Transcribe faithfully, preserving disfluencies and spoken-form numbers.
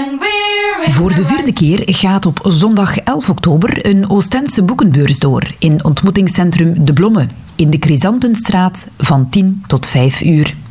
Voor de vierde keer gaat op zondag elf oktober een Oostense boekenbeurs door in ontmoetingscentrum De Blomme in de Chrysantenstraat van tien tot vijf uur.